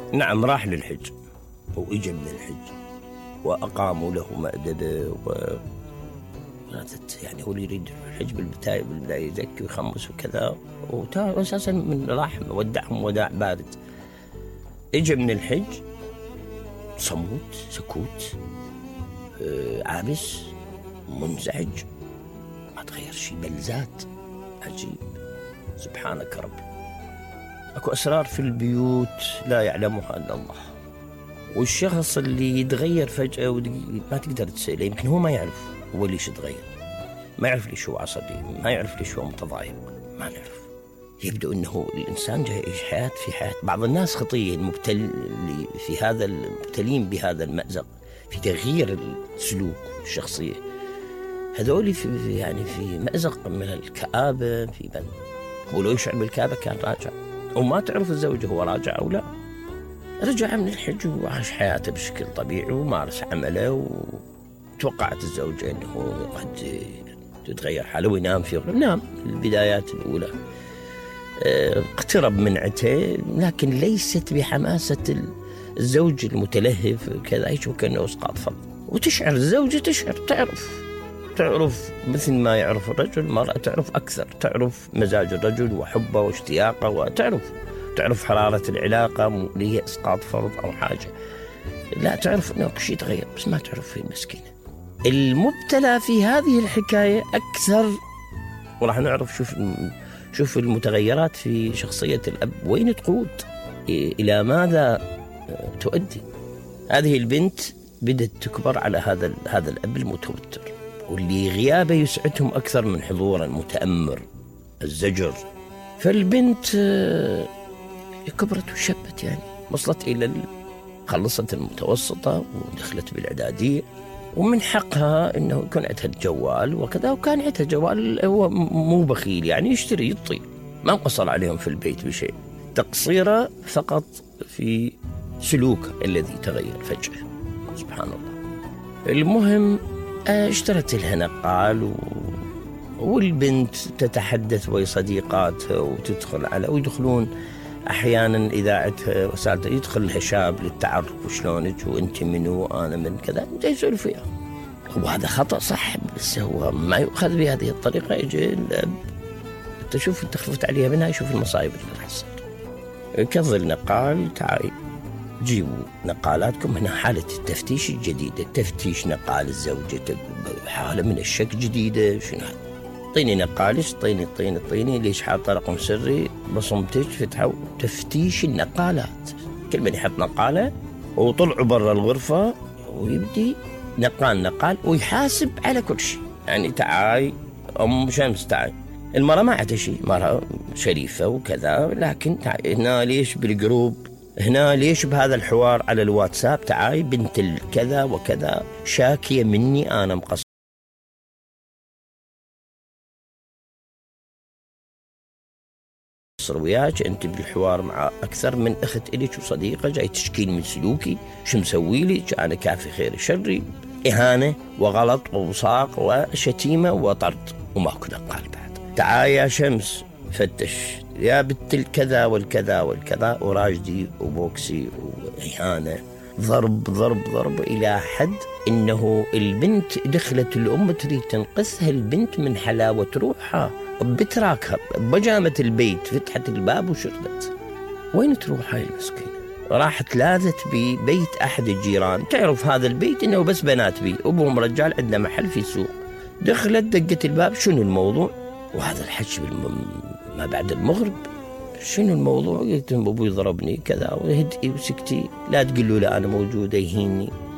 نعم، راح للحج وإجا من الحج وأقاموا له مأدبة يعني هو يريد الحج بالبداية يزكي ويخمس وكذا، وأساسا من راح ودعهم وداع بارد. إجا من الحج صموت سكوت، عابس منزعج، ما تغير شيء، بل زاد. عجيب، سبحانك رب. أكو أسرار في البيوت لا يعلمها إلا الله. والشخص اللي يتغير فجأة ما تقدر تسأله، يمكن هو ما يعرف هو ليش يتغير، ما يعرف ليش هو عصبي، ما يعرف ليش هو متضايق، ما نعرف. يبدو أنه الإنسان جاي يعيش حياة في حياة بعض الناس خطية، المبتلين بهذا المأزق في تغيير السلوك الشخصية، هذول في مأزق من الكآبة. في من هو لو يشعر بالكآبة كان راجع، وما تعرف الزوج هو راجع أو لا. رجع من الحج وعاش حياته بشكل طبيعي ومارس عمله، وتوقعت الزوجة أنه قد تتغير حاله وينام في نام البدايات الأولى. اقترب من عته، لكن ليست بحماسة الزوج المتلهف كذا، يشوف كأنه اسقاط فرض. وتشعر الزوجة، تعرف مثل ما يعرف الرجل، المرأة تعرف أكثر، تعرف مزاج الرجل وحبه واشتياقه، تعرف حرارة العلاقة اللي هي اسقاط فرض أو حاجة، لا تعرف أنه شيء تغير، بس ما تعرف في المسكينة. المبتلى في هذه الحكاية أكثر، وراح نعرف شوف المتغيرات في شخصية الأب وين تقود، إلى ماذا تؤدي. هذه البنت بدأت تكبر على هذا الأب المتوتر، واللي غيابه يسعدهم أكثر من حضوره المتأمر الزجر. فالبنت كبرت وشبت، يعني وصلت خلصت المتوسطة ودخلت بالإعدادية، ومن حقها إنه يكون عندها الجوال وكذا، وكان عندها جوال هو مو بخيل، يعني يشتري يطي، ما انقصر عليهم في البيت بشيء، تقصيره فقط في سلوك الذي تغير فجأة، سبحان الله. المهم اشترت لها نقال، والبنت تتحدث ويا صديقاتها وتدخل ويدخلون أحيانا إذاعتها وسالتها، يدخل لها شاب للتعرف، وشلونك وأنت منو وأنا من كذا، يسولف فيها. وهذا خطأ صح، بس هو ما يؤخذ بهذه الطريقة. يجي الأب تشوف تخفت عليها منها، يشوف المصايب اللي حصلت. كظل نقال، تعالي جيبوا نقالاتكم هنا، حالة التفتيش الجديدة، تفتيش نقال الزوجة، حالة من الشك جديدة. شنو هذا؟ طيني نقالش، طيني ليش حاطة رقم سري، بصمتك فتحوا تفتيش النقالات. كل من يحط نقالة وطلعوا برا الغرفة ويبدي نقال ويحاسب على كل شيء. يعني تعاي أم شمس، تعاي المرأة ما عندها شيء، مرأة شريفة وكذا، لكن هنا ليش بالجروب، هنا ليش بهذا الحوار على الواتساب، تعاي بنت الكذا وكذا شاكية مني، أنا مقصر وياك، أنت بالحوار مع أكثر من أخت إليك وصديقة، جاي تشكين من سلوكي، شو مسوي لي، أنا كافي خير شري، إهانة وغلط ووصاق وشتيمة وطرد، وماكو نقال بعد. تعال يا شمس فتش يا بنت الكذا والكذا، وراجدي وبوكسي وإهانة، ضرب إلى حد إنه البنت دخلت الأم تريد تنقذها البنت من حلاوة روحها، بتراكها بجامة البيت، فتحت الباب وشردت. وين تروح هاي المسكينة؟ راحت لاذت ببيت أحد الجيران، تعرف هذا البيت إنه بس بنات بي، أبوهم رجال عندنا محل في سوق. دخلت دقت الباب، شنو الموضوع؟ وهذا الحج ما بعد المغرب، شنو الموضوع؟ قلت أبوي ضربني كذا، وهدئي وسكتي، لا تقولوا له أنا موجودة يهيني.